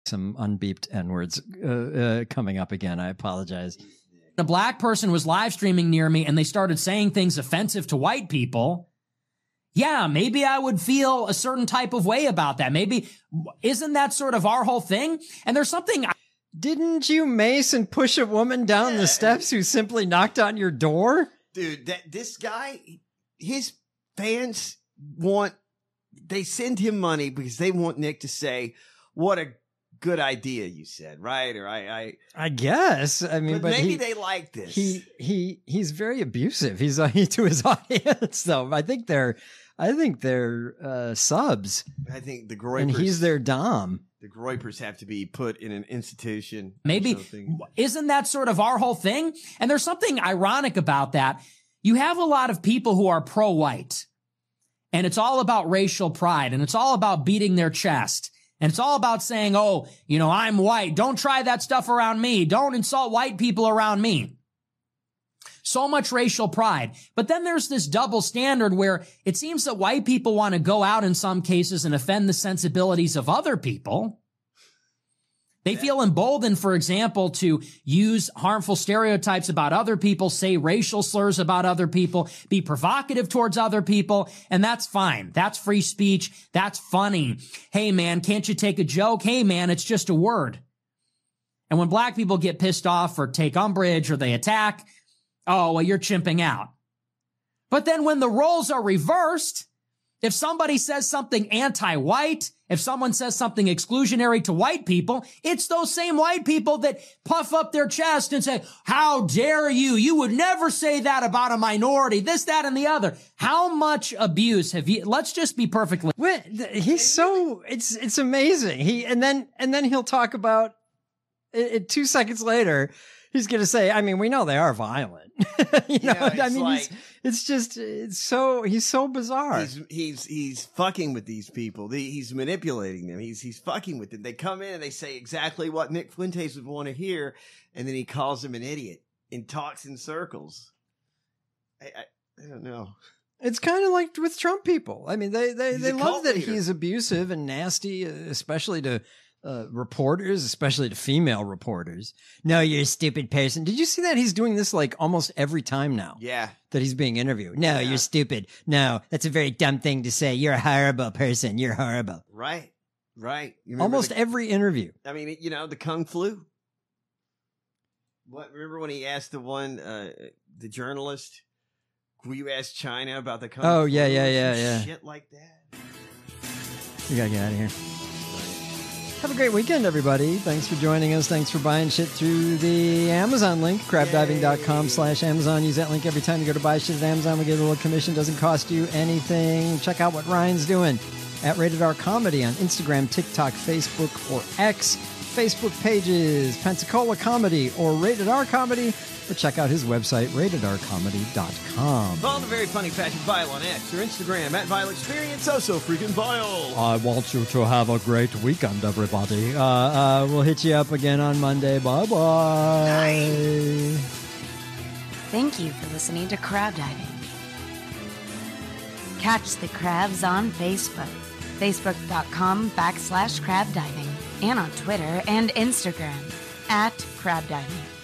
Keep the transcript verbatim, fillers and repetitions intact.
some unbeeped N-words uh, uh, coming up again. I apologize. A black person was live streaming near me and they started saying things offensive to white people. Yeah, maybe I would feel a certain type of way about that. Maybe, isn't that sort of our whole thing? And there's something... I- Didn't you mace and push a woman down the steps who simply knocked on your door? Dude, that this guy, his fans want, they send him money because they want Nick to say, what a good idea you said, right? Or I, I, I guess. I mean, but, but maybe he, they like this. He, he, he's very abusive. He's uh, he, to his audience, though. I think they're, I think they're uh, subs. I think the Groypers, and he's their dom. The Groypers have to be put in an institution. Maybe, isn't that sort of our whole thing? And there's something ironic about that. You have a lot of people who are pro-white, and it's all about racial pride, and it's all about beating their chest. And it's all about saying, oh, you know, I'm white. Don't try that stuff around me. Don't insult white people around me. So much racial pride. But then there's this double standard where it seems that white people want to go out in some cases and offend the sensibilities of other people. They feel emboldened, for example, to use harmful stereotypes about other people, say racial slurs about other people, be provocative towards other people, and that's fine. That's free speech. That's funny. Hey, man, can't you take a joke? Hey, man, it's just a word. And when black people get pissed off or take umbrage or they attack, oh, well, you're chimping out. But then when the roles are reversed, if somebody says something anti-white, if someone says something exclusionary to white people, it's those same white people that puff up their chest and say, how dare you? You would never say that about a minority, this, that, and the other. How much abuse have you, let's just be perfectly. What? He's so, it's, it's amazing. He, and then, and then he'll talk about it, it two seconds later. He's going to say, I mean, we know they are violent. you know, yeah, I mean, like, he's, it's just, it's so, he's so bizarre. He's, he's, he's fucking with these people. He's manipulating them. He's, he's fucking with them. They come in and they say exactly what Nick Fuentes would want to hear. And then he calls them an idiot and talks in circles. I, I, I don't know. It's kind of like with Trump people. I mean, they, they, He's they a love cult that leader. he's abusive and nasty, especially to, Uh, reporters, especially to female reporters. No, you're a stupid person. Did you see that? He's doing this like almost every time now. Yeah. That he's being interviewed. No, Yeah. you're stupid. No, that's a very dumb thing to say. You're a horrible person. You're horrible. Right. Right. You remember Almost the- every interview. I mean, you know, the Kung Flu. What? Remember when he asked the one, uh, the journalist, will you ask China about the Kung Oh, Flu? yeah, yeah, yeah, Some yeah. Shit like that. We gotta get out of here. Have a great weekend, everybody. Thanks for joining us. Thanks for buying shit through the Amazon link, crabdiving.com slash Amazon. Use that link every time you go to buy shit at Amazon. We get a little commission. Doesn't cost you anything. Check out what Ryan's doing at Rated R Comedy on Instagram, TikTok, Facebook, or X. Facebook pages, Pensacola Comedy or Rated R Comedy, or check out his website, rated r comedy dot com. Follow the very funny Patrick Vile on X or Instagram at Vile Experience. Oh, so freaking Vile. I want you to have a great weekend, everybody. Uh, uh, we'll hit you up again on Monday. Bye-bye. Thank you for listening to Crab Diving. Catch the crabs on Facebook, facebook.com backslash crab diving, and on Twitter and Instagram at crab diving.